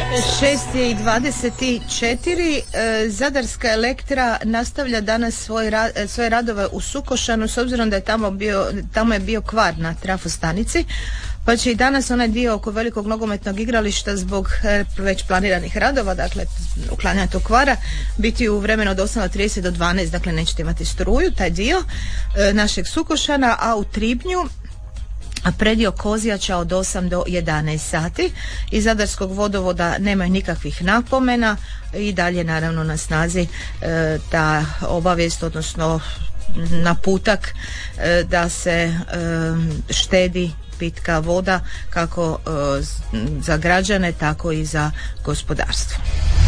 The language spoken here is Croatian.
6:24. Zadarska Elektra nastavlja danas svoje radove u Sukošanu, s obzirom da je tamo je bio kvar na trafostanici, pa će i danas onaj dio oko velikog nogometnog igrališta zbog već planiranih radova, dakle uklanjanja tog kvara, biti u vremenu od 8:30 do 12, dakle nećete imati struju, taj dio našeg Sukošana, a u Tribnju predio Kozjača od 8 do 11 sati. Iz Zadarskog vodovoda nema nikakvih napomena i dalje naravno na snazi ta obavijest, odnosno naputak da se štedi pitka voda kako za građane, tako i za gospodarstvo.